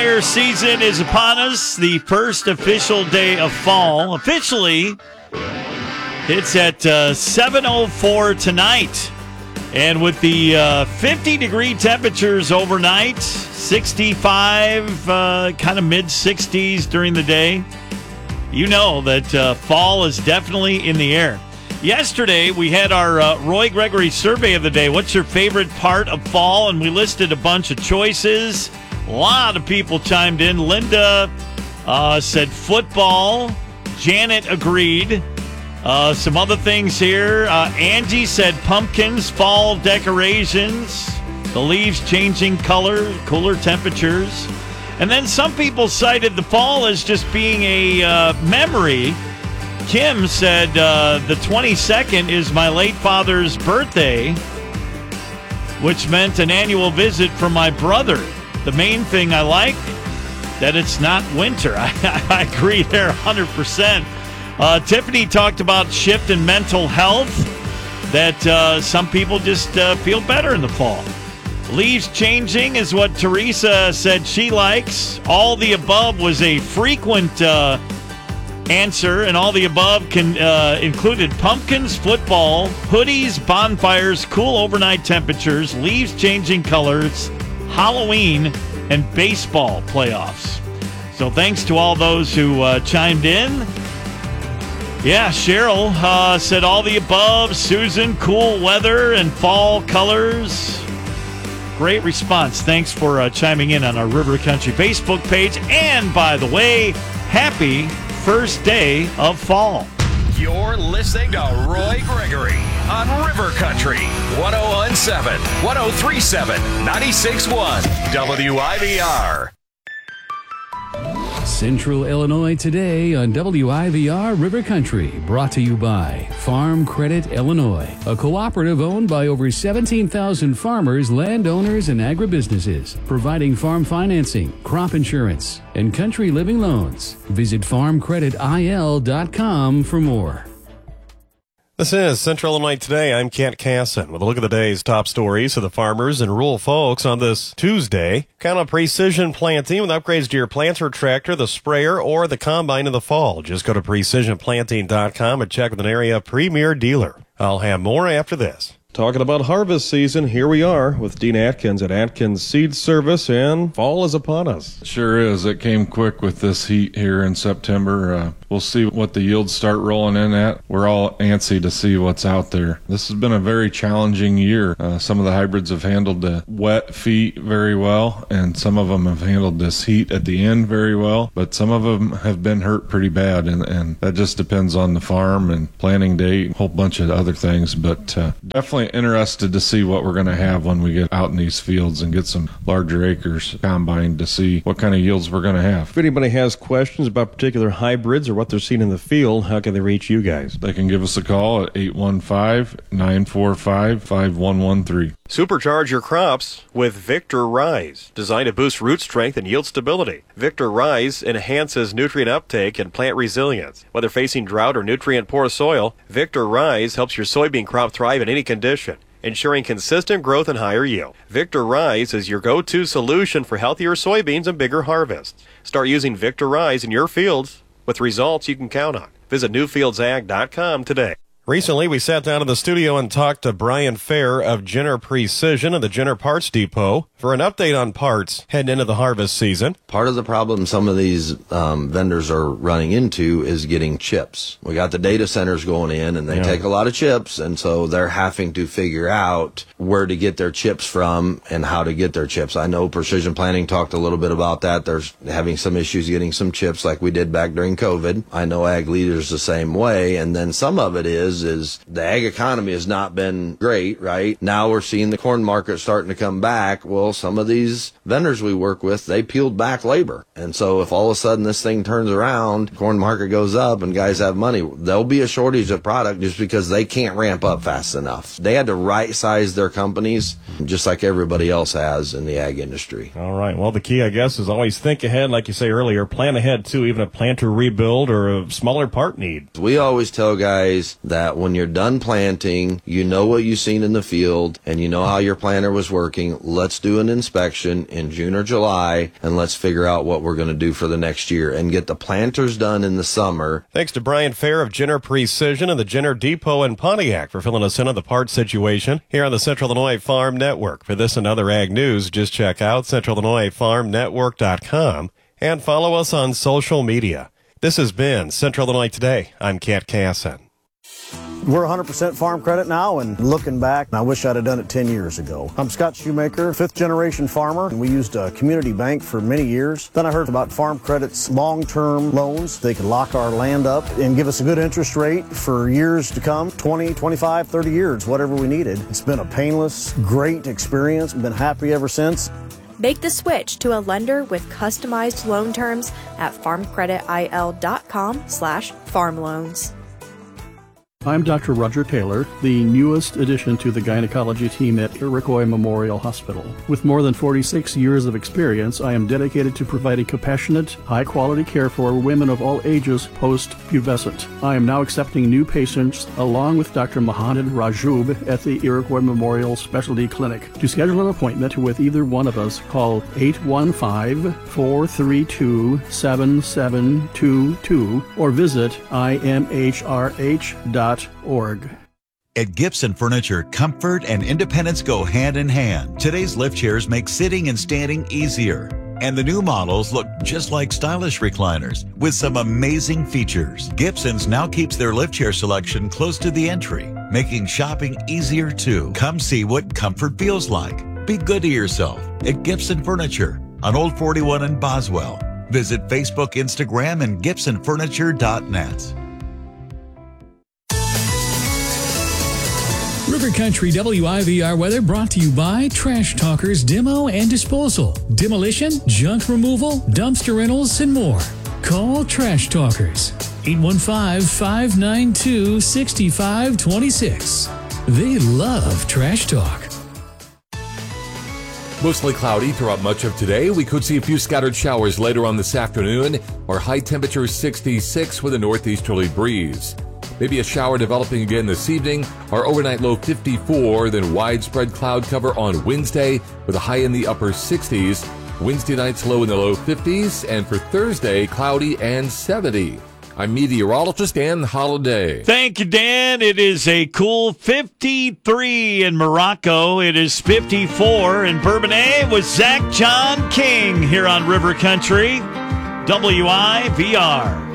Season is upon us. The first official day of fall officially hits at 7:04 tonight. And with the 50-degree temperatures overnight, 65, kind of mid-60s during the day, you know that fall is definitely in the air. Yesterday, we had our Roy Gregory survey of the day. What's your favorite part of fall? And we listed a bunch of choices. A lot of people chimed in. Linda said football. Janet agreed. Some other things here. Angie said pumpkins, fall decorations, the leaves changing color, cooler temperatures. And then some people cited the fall as just being a memory. Kim said the 22nd is my late father's birthday, which meant an annual visit from my brother. The main thing I like, that it's not winter. I agree there 100%. Tiffany talked about shift in mental health, that some people just feel better in the fall. Leaves changing is what Teresa said she likes. All the above was a frequent answer, and all the above included pumpkins, football, hoodies, bonfires, cool overnight temperatures, leaves changing colors, Halloween, and baseball playoffs. So thanks to all those who chimed in. Yeah, Cheryl said all the above. Susan, cool weather and fall colors. Great response. Thanks for chiming in on our River Country Facebook page. And by the way, happy first day of fall. You're listening to Roy Gregory on River Country 101.7, 103.7, 96.1 WIVR. Central Illinois today on WIVR River Country, brought to you by Farm Credit Illinois, a cooperative owned by over 17,000 farmers, landowners, and agribusinesses, providing farm financing, crop insurance, and country living loans. Visit farmcreditil.com for more. This is Central Illinois Today. I'm Kent Casson with a look at the day's top stories of the farmers and rural folks on this Tuesday. Count on precision planting with upgrades to your planter tractor, the sprayer, or the combine in the fall. Just go to precisionplanting.com and check with an area premier dealer. I'll have more after this. Talking about harvest season, here we are with Dean Atkins at Atkins Seed Service, and fall is upon us. Sure is. It came quick with this heat here in September. We'll see what the yields start rolling in at. We're all antsy to see what's out there. This has been a very challenging year. Some of the hybrids have handled the wet feet very well, and some of them have handled this heat at the end very well, but some of them have been hurt pretty bad, and that just depends on the farm and planting date, a whole bunch of other things, but definitely interested to see what we're going to have when we get out in these fields and get some larger acres combined to see what kind of yields we're going to have. If anybody has questions about particular hybrids or what they're seeing in the field, how can they reach you guys? They can give us a call at 815-945-5113. Supercharge your crops with Victor Rise, designed to boost root strength and yield stability. Victor Rise enhances nutrient uptake and plant resilience. Whether facing drought or nutrient-poor soil, Victor Rise helps your soybean crop thrive in any condition, ensuring consistent growth and higher yield. Victor Rise is your go-to solution for healthier soybeans and bigger harvests. Start using Victor Rise in your fields with results you can count on. Visit newfieldsag.com today. Recently, we sat down in the studio and talked to Brian Fair of Jenner Precision and the Jenner Parts Depot for an update on parts heading into the harvest season. Part of the problem some of these vendors are running into is getting chips. We got the data centers going in, and they take a lot of chips, and so they're having to figure out where to get their chips from and how to get their chips. I know Precision Planting talked a little bit about that. They're having some issues getting some chips like we did back during COVID. I know Ag Leaders the same way, and then some of it is the ag economy has not been great, right? Now we're seeing the corn market starting to come back. Well, some of these vendors we work with, they peeled back labor. And so if all of a sudden this thing turns around, corn market goes up and guys have money, there'll be a shortage of product just because they can't ramp up fast enough. They had to right size their companies just like everybody else has in the ag industry. All right. Well, the key, I guess, is always think ahead, like you say earlier, plan ahead too, even a planter rebuild or a smaller part need. We always tell guys that that when you're done planting, you know what you've seen in the field and you know how your planter was working. Let's do an inspection in June or July and let's figure out what we're going to do for the next year and get the planters done in the summer. Thanks to Brian Fair of Jenner Precision and the Jenner Depot in Pontiac for filling us in on the parts situation here on the Central Illinois Farm Network. For this and other ag news, just check out CentralIllinoisFarmNetwork.com and follow us on social media. This has been Central Illinois Today. I'm Kat Casson. We're 100% farm credit now, and looking back, I wish I'd have done it 10 years ago. I'm Scott Shoemaker, fifth-generation farmer, and we used a community bank for many years. Then I heard about Farm Credit's long-term loans. They could lock our land up and give us a good interest rate for years to come, 20, 25, 30 years, whatever we needed. It's been a painless, great experience. I've been happy ever since. Make the switch to a lender with customized loan terms at farmcreditil.com/farmloans. I'm Dr. Roger Taylor, the newest addition to the gynecology team at Iroquois Memorial Hospital. With more than 46 years of experience, I am dedicated to providing compassionate, high-quality care for women of all ages post-pubescent. I am now accepting new patients along with Dr. Mohanad Rajoub at the Iroquois Memorial Specialty Clinic. To schedule an appointment with either one of us, call 815-432-7722 or visit imhrh.org. At Gibson Furniture, comfort and independence go hand in hand. Today's lift chairs make sitting and standing easier. And the new models look just like stylish recliners with some amazing features. Gibson's now keeps their lift chair selection close to the entry, making shopping easier too. Come see what comfort feels like. Be good to yourself at Gibson Furniture on Old 41 in Boswell. Visit Facebook, Instagram, and GibsonFurniture.net. River Country WIVR weather brought to you by Trash Talkers Demo and Disposal, Demolition, Junk Removal, Dumpster Rentals, and more. Call Trash Talkers, 815-592-6526. They love Trash Talk. Mostly cloudy throughout much of today. We could see a few scattered showers later on this afternoon. Our high temperature 66 with a northeasterly breeze. Maybe a shower developing again this evening. Our overnight low 54, then widespread cloud cover on Wednesday with a high in the upper 60s. Wednesday night's low in the low 50s, and for Thursday, cloudy and 70. I'm meteorologist Dan Holiday. Thank you, Dan. It is a cool 53 in Morocco. It is 54 in Bourbonnais with Zach John King here on River Country, WIVR.